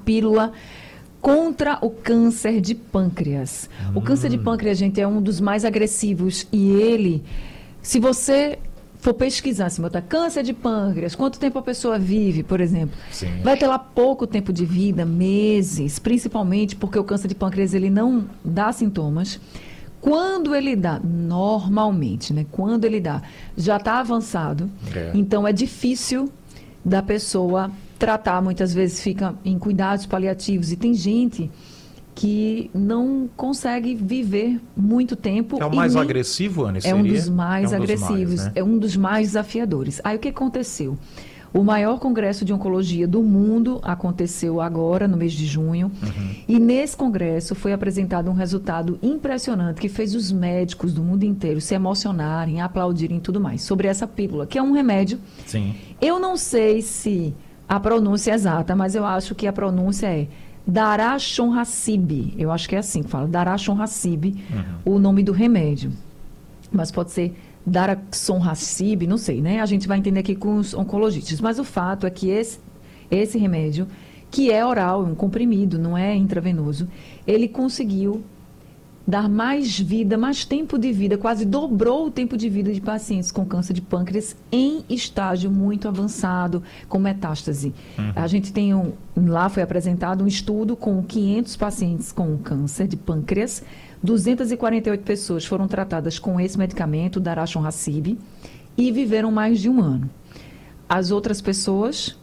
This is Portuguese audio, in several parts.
pílula contra o câncer de pâncreas. O câncer de pâncreas, gente, é um dos mais agressivos e ele, se você for pesquisar, se botar câncer de pâncreas, quanto tempo a pessoa vive, por exemplo, vai ter lá pouco tempo de vida, meses, principalmente porque o câncer de pâncreas ele não dá sintomas. Quando ele dá, normalmente, né? Quando ele dá, já está avançado, então é difícil da pessoa tratar, muitas vezes fica em cuidados paliativos e tem gente que não consegue viver muito tempo. É o mais agressivo, Anny? É um dos mais agressivos, é um dos mais desafiadores. Aí o que aconteceu? O maior congresso de oncologia do mundo aconteceu agora, no mês de junho, e nesse congresso foi apresentado um resultado impressionante que fez os médicos do mundo inteiro se emocionarem, aplaudirem e tudo mais, sobre essa pílula, que é um remédio. Sim. Eu não sei se a pronúncia é exata, mas eu acho que a pronúncia é Daraxonrasib, eu acho que é assim que fala, Daraxonrasib, o nome do remédio. Mas pode ser Daraxonrasib, não sei, né? A gente vai entender aqui com os oncologistas. Mas o fato é que esse remédio, que é oral, é um comprimido, não é intravenoso, ele conseguiu dar mais vida, mais tempo de vida, quase dobrou o tempo de vida de pacientes com câncer de pâncreas em estágio muito avançado, com metástase. A gente tem lá foi apresentado um estudo com 500 pacientes com câncer de pâncreas, 248 pessoas foram tratadas com esse medicamento, Daraxonrasib, e viveram mais de um ano. As outras pessoas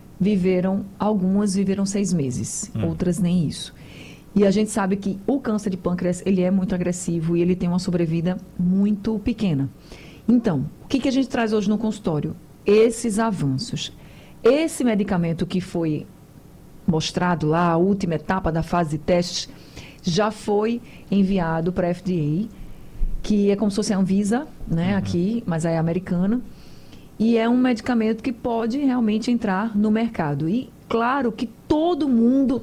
algumas viveram 6 meses, outras nem isso. E a gente sabe que o câncer de pâncreas, ele é muito agressivo e ele tem uma sobrevida muito pequena. Então, o que a gente traz hoje no consultório? Esses avanços. Esse medicamento que foi mostrado lá, a última etapa da fase de testes, já foi enviado para a FDA, que é como se fosse a Anvisa, né, aqui, mas é americana. E é um medicamento que pode realmente entrar no mercado. E claro que todo o mundo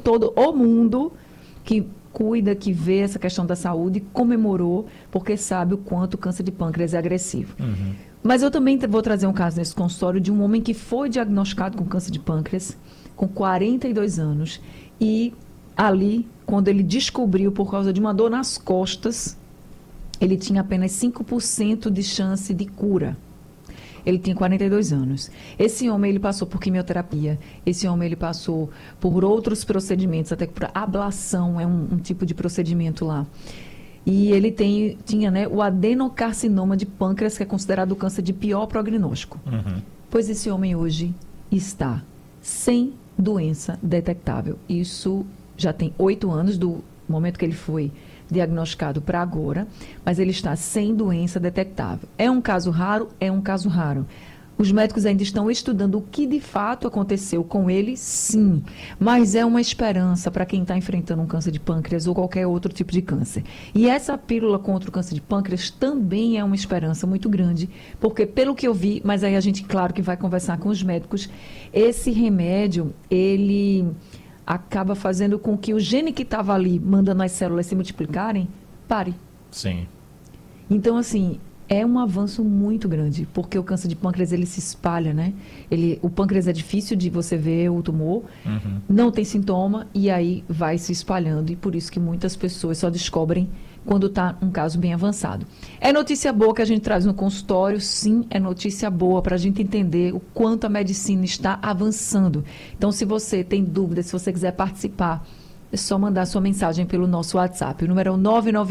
que cuida, que vê essa questão da saúde, comemorou, porque sabe o quanto o câncer de pâncreas é agressivo. Mas eu também vou trazer um caso nesse consultório de um homem que foi diagnosticado com câncer de pâncreas, com 42 anos, e ali, quando ele descobriu, por causa de uma dor nas costas, ele tinha apenas 5% de chance de cura. Ele tinha 42 anos. Esse homem, ele passou por quimioterapia. Esse homem, ele passou por outros procedimentos, até por ablação, é um tipo de procedimento lá. E ele tinha, né, o adenocarcinoma de pâncreas, que é considerado o câncer de pior prognóstico. Pois esse homem hoje está sem doença detectável. Isso já tem 8 anos do momento que ele foi diagnosticado para agora, mas ele está sem doença detectável. É um caso raro? É um caso raro. Os médicos ainda estão estudando o que de fato aconteceu com ele, sim, mas é uma esperança para quem está enfrentando um câncer de pâncreas ou qualquer outro tipo de câncer. E essa pílula contra o câncer de pâncreas também é uma esperança muito grande, porque pelo que eu vi, mas aí a gente, claro, que vai conversar com os médicos, esse remédio, ele acaba fazendo com que o gene que estava ali mandando as células se multiplicarem, pare. Sim. Então, assim, é um avanço muito grande, porque o câncer de pâncreas, ele se espalha, né? O pâncreas é difícil de você ver o tumor, não tem sintoma, e aí vai se espalhando, e por isso que muitas pessoas só descobrem quando está um caso bem avançado. É notícia boa que a gente traz no consultório, sim, é notícia boa para a gente entender o quanto a medicina está avançando. Então, se você tem dúvida, se você quiser participar, é só mandar sua mensagem pelo nosso WhatsApp. O número é o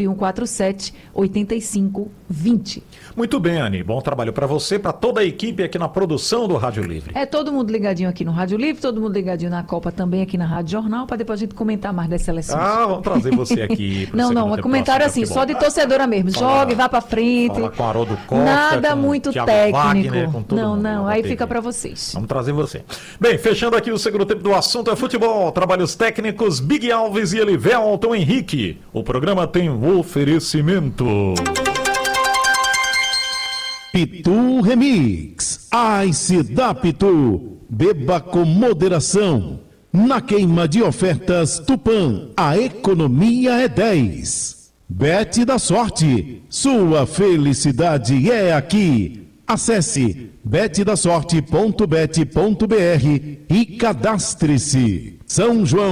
99147-8520. Muito bem, Anny. Bom trabalho para você, para toda a equipe aqui na produção do Rádio Livre. É todo mundo ligadinho aqui no Rádio Livre, todo mundo ligadinho na Copa também aqui na Rádio Jornal, para depois a gente comentar mais das seleções. Vamos trazer você aqui. Não, é comentário assim, só de torcedora mesmo. Jogue, vá para frente. Fala com Haroldo Costa, nada muito Thiago técnico. Wagner, com todo mundo, não, aí fica para vocês. Vamos trazer você. Bem, fechando aqui o segundo tempo do assunto é futebol, trabalhos técnicos, Big Alves e Elivelton Henrique. O programa tem um oferecimento. Pitu Remix. Ice da Pitu. Beba com moderação. Na queima de ofertas Tupã, a economia é 10. Bet da Sorte. Sua felicidade é aqui. Acesse betdasorte.bet.br e cadastre-se. São João.